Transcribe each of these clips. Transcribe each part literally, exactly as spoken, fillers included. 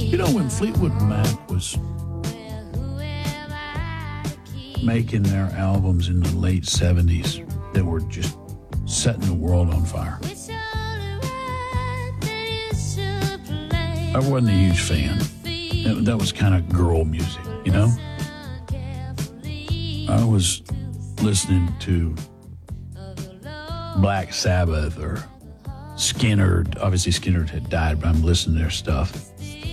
You know, when Fleetwood Mac was making their albums in the late seventies that were just setting the world on fire, I wasn't a huge fan. That, that was kind of girl music, you know? I was listening to Black Sabbath or Skynyrd. Obviously, Skynyrd had died, but I'm listening to their stuff.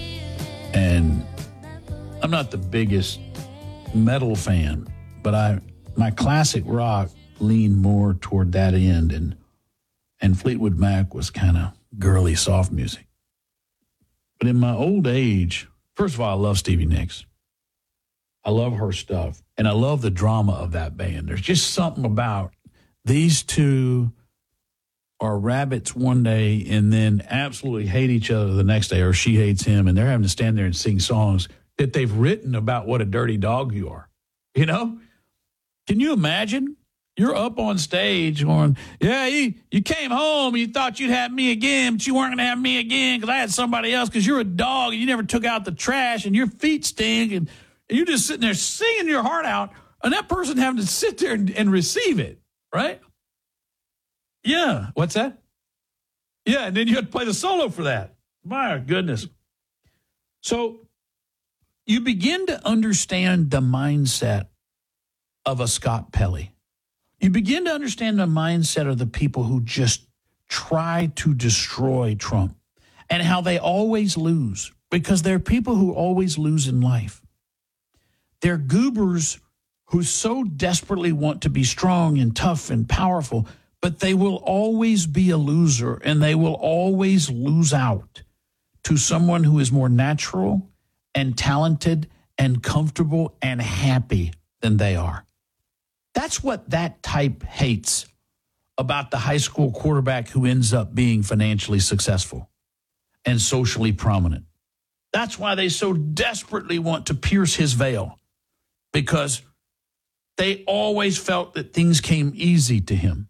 And I'm not the biggest metal fan, but I my classic rock leaned more toward that end, and and Fleetwood Mac was kind of girly, soft music. But in my old age, first of all, I love Stevie Nicks. I love her stuff, and I love the drama of that band. There's just something about these two are rabbits one day and then absolutely hate each other the next day, or she hates him, and they're having to stand there and sing songs that they've written about what a dirty dog you are. You know? Can you imagine? You're up on stage going, yeah, you, you came home and you thought you'd have me again, but you weren't going to have me again because I had somebody else because you're a dog and you never took out the trash and your feet stink, and, and you're just sitting there singing your heart out, and that person having to sit there and, and receive it, right? Yeah. What's that? Yeah, and then you had to play the solo for that. My goodness. So you begin to understand the mindset of a Scott Pelley. You begin to understand the mindset of the people who just try to destroy Trump and how they always lose, because they're people who always lose in life. They're goobers who so desperately want to be strong and tough and powerful, but they will always be a loser, and they will always lose out to someone who is more natural and talented and comfortable and happy than they are. That's what that type hates about the high school quarterback who ends up being financially successful and socially prominent. That's why they so desperately want to pierce his veil, because they always felt that things came easy to him.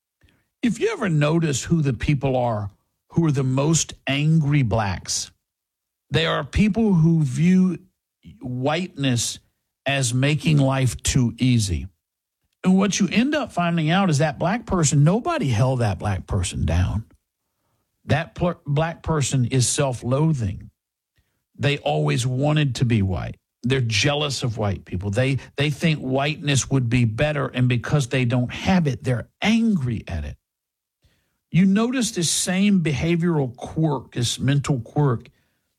If you ever notice who the people are who are the most angry blacks, they are people who view whiteness as making life too easy. And what you end up finding out is that black person, nobody held that black person down. That pl- black person is self-loathing. They always wanted to be white. They're jealous of white people. They they think whiteness would be better, and because they don't have it, they're angry at it. You notice this same behavioral quirk, this mental quirk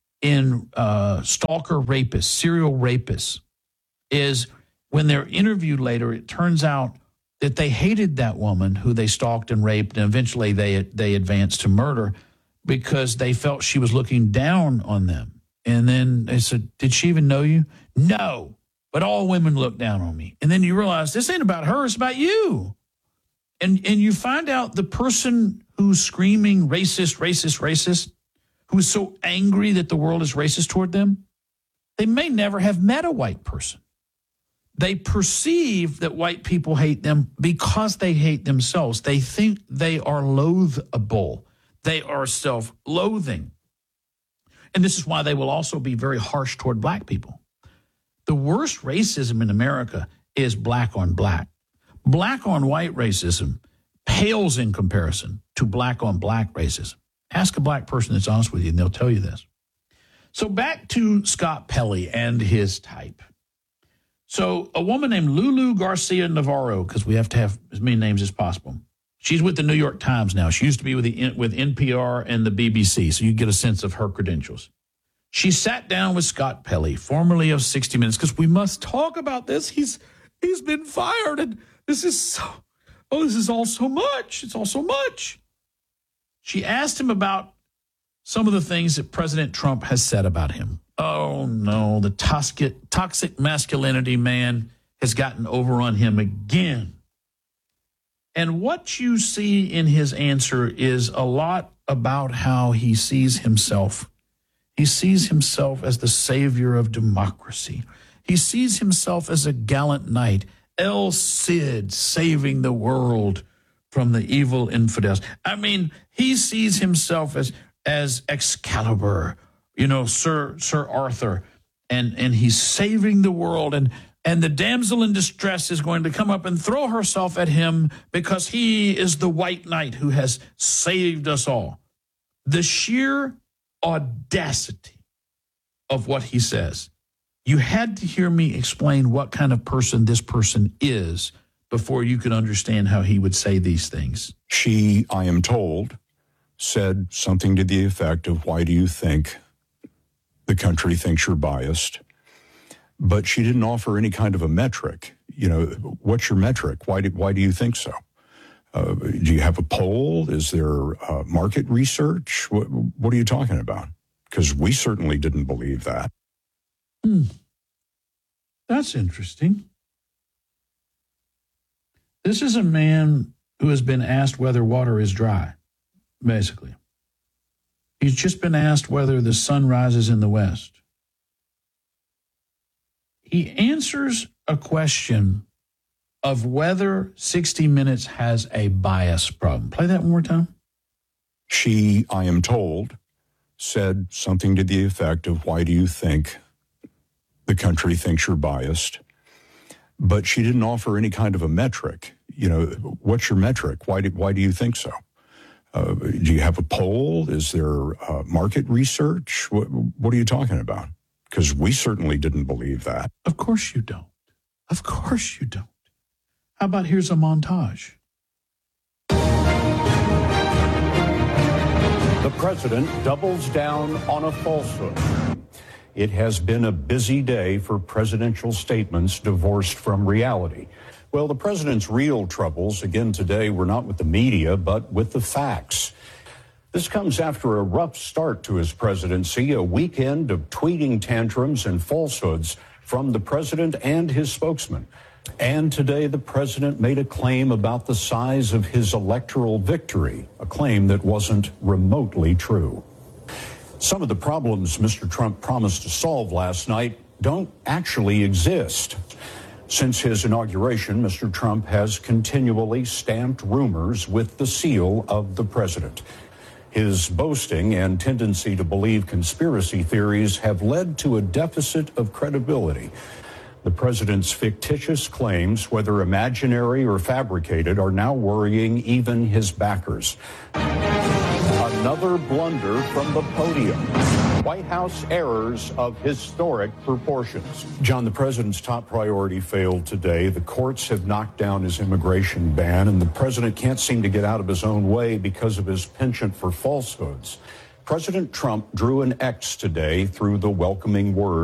in uh, stalker rapists, serial rapists, is when they're interviewed later, it turns out that they hated that woman who they stalked and raped, and eventually they they advanced to murder because they felt she was looking down on them. And then they said, did she even know you? No, but all women look down on me. And then you realize this ain't about her, it's about you. And and you find out the person who's screaming racist, racist, racist, who's so angry that the world is racist toward them, they may never have met a white person. They perceive that white people hate them because they hate themselves. They think they are loathable. They are self-loathing. And this is why they will also be very harsh toward black people. The worst racism in America is black on black. Black on white racism pales in comparison to black on black racism. Ask a black person that's honest with you, and they'll tell you this. So back to Scott Pelley and his type. So a woman named Lulu Garcia Navarro, because we have to have as many names as possible. She's with the New York Times now. She used to be with the with N P R and the B B C, so you get a sense of her credentials. She sat down with Scott Pelley, formerly of sixty minutes, because we must talk about this. He's he's been fired, and this is so, oh, this is all so much. It's all so much. She asked him about some of the things that President Trump has said about him. Oh, no, the toxic, toxic masculinity man has gotten over on him again. And what you see in his answer is a lot about how he sees himself. He sees himself as the savior of democracy. He sees himself as a gallant knight, El Cid, saving the world from the evil infidels. I mean, he sees himself as, as Excalibur, you know, Sir Sir Arthur, and and he's saving the world, and and the damsel in distress is going to come up and throw herself at him because he is the white knight who has saved us all. The sheer audacity of what he says. You had to hear me explain what kind of person this person is before you could understand how he would say these things. She, I am told, said something to the effect of, why do you think the country thinks you're biased? But she didn't offer any kind of a metric. You know, what's your metric? Why do, why do you think so? Uh, do you have a poll? Is there uh, market research? What, what are you talking about? Because we certainly didn't believe that. Hmm. That's interesting. This is a man who has been asked whether water is dry, basically. He's just been asked whether the sun rises in the west. He answers a question of whether sixty minutes has a bias problem. Play that one more time. She, I am told, said something to the effect of, why do you think the country thinks you're biased? But she didn't offer any kind of a metric. You know, what's your metric? Why do, why do you think so? Uh, do you have a poll? Is there uh, market research? What, what are you talking about? Because we certainly didn't believe that. Of course you don't. Of course you don't. How about here's a montage? The president doubles down on a falsehood. It has been a busy day for presidential statements divorced from reality. Well, the president's real troubles, again today, were not with the media, but with the facts. This comes after a rough start to his presidency, a weekend of tweeting tantrums and falsehoods from the president and his spokesman. And today, the president made a claim about the size of his electoral victory, a claim that wasn't remotely true. Some of the problems Mister Trump promised to solve last night don't actually exist. Since his inauguration, Mister Trump has continually stamped rumors with the seal of the president. His boasting and tendency to believe conspiracy theories have led to a deficit of credibility. The president's fictitious claims, whether imaginary or fabricated, are now worrying even his backers. Another blunder from the podium. White House errors of historic proportions. John, the president's top priority failed today. The courts have knocked down his immigration ban, and the president can't seem to get out of his own way because of his penchant for falsehoods. President Trump drew an X today through the welcoming word